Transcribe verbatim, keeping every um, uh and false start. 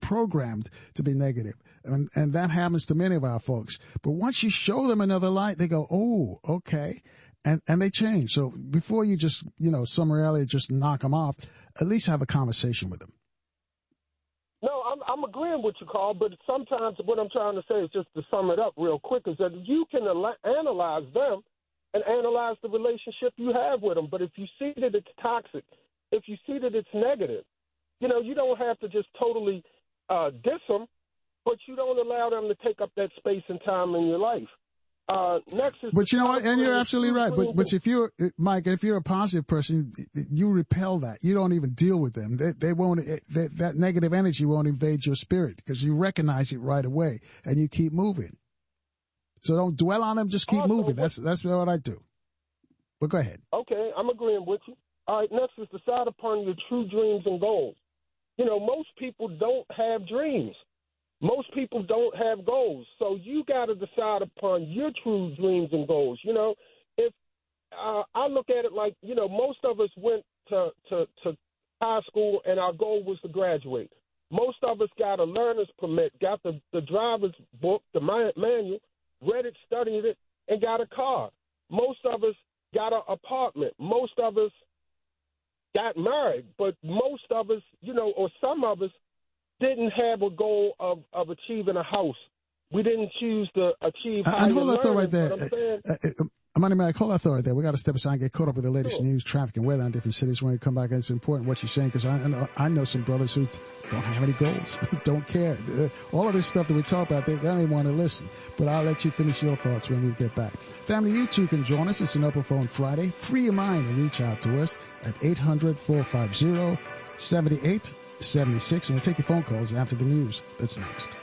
programmed to be negative. And, and that happens to many of our folks. But once you show them another light, they go, oh, okay. And, and they change. So before you just, you know, summarily just knock them off, at least have a conversation with them. No, I'm, I'm agreeing with you, Carl, but sometimes what I'm trying to say is just to sum it up real quick is that you can al- analyze them and analyze the relationship you have with them. But if you see that it's toxic, if you see that it's negative, you know, you don't have to just totally uh, diss them, but you don't allow them to take up that space and time in your life. Uh, next is but you know what, and you're absolutely right. But but if you're Mike, if you're a positive person, you repel that. You don't even deal with them. They, they won't. They, that negative energy won't invade your spirit because you recognize it right away and you keep moving. So don't dwell on them. Just keep also, moving. That's that's what I do. But go ahead. Okay, I'm agreeing with you. All right, next is decide upon your true dreams and goals. You know, most people don't have dreams. Most people don't have goals. So you got to decide upon your true dreams and goals. You know, if uh, I look at it like, you know, most of us went to, to, to high school and our goal was to graduate. Most of us got a learner's permit, got the, the driver's book, the manual, read it, studied it, and got a car. Most of us got an apartment. Most of us got married. But most of us, you know, or some of us, didn't have a goal of, of achieving a house. We didn't choose to achieve higher and hold that thought right learning, there. Uh, uh, Money Mike, hold that thought right there. We got to step aside and get caught up with the latest sure. news, traffic, and weather in different cities. When we come back, it's important what you're saying because I, I know, I know some brothers who don't have any goals, don't care. Uh, all of this stuff that we talk about, they, they don't even want to listen. But I'll let you finish your thoughts when we get back. Family, you too can join us. It's an Open Phone Friday. Free your mind and reach out to us at eight hundred, four five zero, seven eight seventy-six, and we'll take your phone calls after the news. That's next.